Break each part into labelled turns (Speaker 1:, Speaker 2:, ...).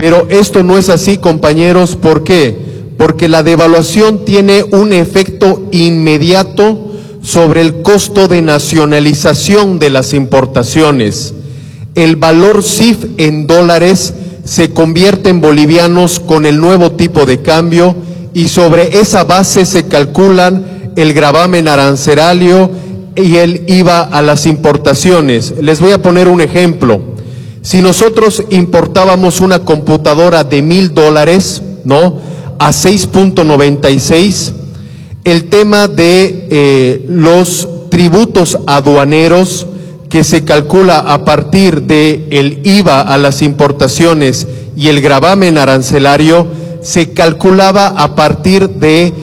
Speaker 1: Pero esto no es así, compañeros. ¿Por qué? Porque la devaluación tiene un efecto inmediato sobre el costo de nacionalización de las importaciones. El valor CIF en dólares se convierte en bolivianos con el nuevo tipo de cambio y sobre esa base se calculan el gravamen arancelario y el IVA a las importaciones. Les voy a poner un ejemplo. Si nosotros importábamos una computadora de $1,000, ¿no?, a 6.96, el tema de los tributos aduaneros que se calcula a partir del IVA a las importaciones y el gravamen arancelario se calculaba a partir de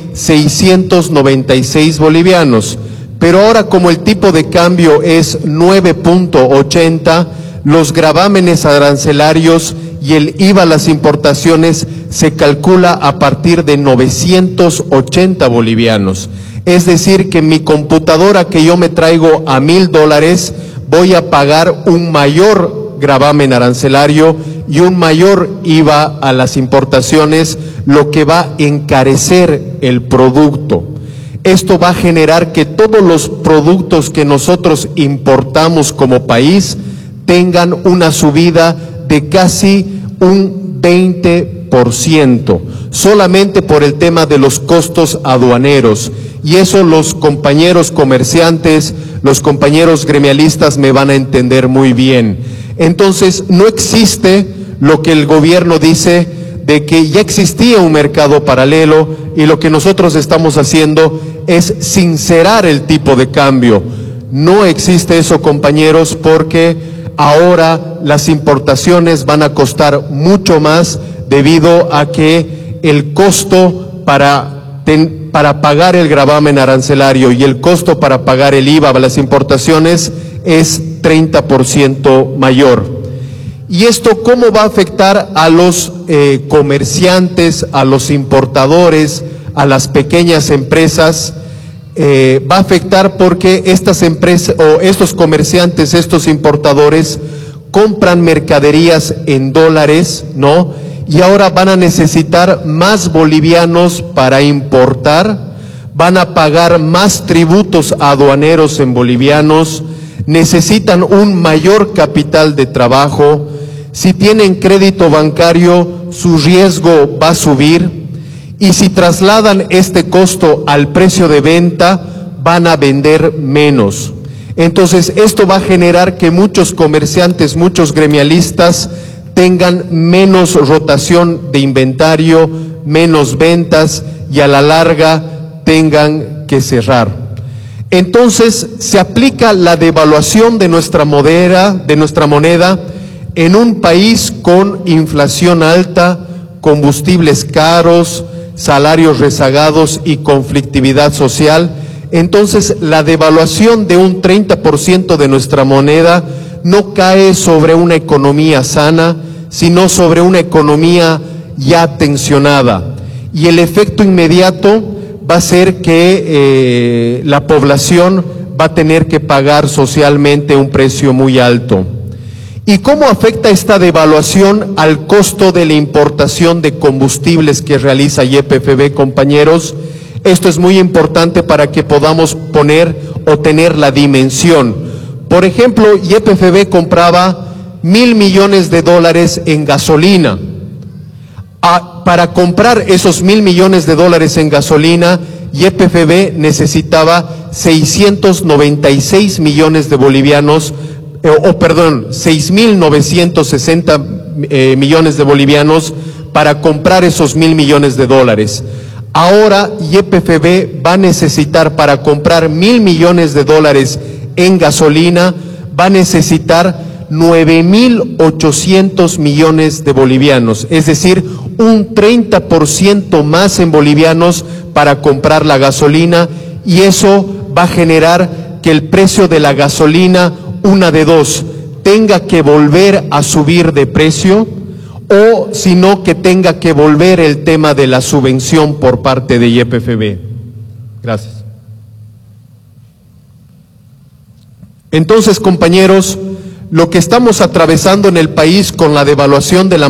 Speaker 1: 696 bolivianos. Pero ahora, como el tipo de cambio es 9.80, los gravámenes arancelarios y el IVA a las importaciones se calcula a partir de 980 bolivianos. Es decir, que mi computadora que yo me traigo a $1,000 voy a pagar un mayor gravamen arancelario y un mayor IVA a las importaciones, lo que va a encarecer el producto. Esto va a generar que todos los productos que nosotros importamos como país tengan una subida de casi un 20%, solamente por el tema de los costos aduaneros. Y eso los compañeros comerciantes, los compañeros gremialistas me van a entender muy bien. Entonces, no existe lo que el gobierno dice de que ya existía un mercado paralelo, y lo que nosotros estamos haciendo es sincerar el tipo de cambio. No existe eso, compañeros, porque ahora las importaciones van a costar mucho más debido a que el costo para pagar el gravamen arancelario y el costo para pagar el IVA a las importaciones es 30% mayor. ¿Y esto cómo va a afectar a los comerciantes, a los importadores, a las pequeñas empresas? Va a afectar porque estas empresas o estos comerciantes, estos importadores compran mercaderías en dólares, ¿no? Y ahora van a necesitar más bolivianos para importar, van a pagar más tributos aduaneros en bolivianos, necesitan un mayor capital de trabajo. Si tienen crédito bancario, su riesgo va a subir, y si trasladan este costo al precio de venta, van a vender menos. Entonces, esto va a generar que muchos comerciantes, muchos gremialistas tengan menos rotación de inventario, menos ventas, y a la larga tengan que cerrar. Entonces, se aplica la devaluación de nuestra moneda en un país con inflación alta, combustibles caros, salarios rezagados y conflictividad social. Entonces, la devaluación de un 30% de nuestra moneda no cae sobre una economía sana, sino sobre una economía ya tensionada. Y el efecto inmediato va a ser que la población va a tener que pagar socialmente un precio muy alto. ¿Y cómo afecta esta devaluación al costo de la importación de combustibles que realiza YPFB, compañeros? Esto es muy importante para que podamos poner o tener la dimensión. Por ejemplo, YPFB compraba $1,000 millones en gasolina. Para comprar esos $1,000 millones en gasolina, YPFB necesitaba 696 millones de bolivianos, 6.960 millones de bolivianos para comprar esos $1,000 millones. Ahora YPFB va a necesitar, para comprar $1,000 millones en gasolina, va a necesitar 9.800 millones de bolivianos, es decir, un 30% más en bolivianos para comprar la gasolina, y eso va a generar que el precio de la gasolina, una de dos, tenga que volver a subir de precio, o sino que tenga que volver el tema de la subvención por parte de YPFB. Gracias. Entonces, compañeros, lo que estamos atravesando en el país con la devaluación de la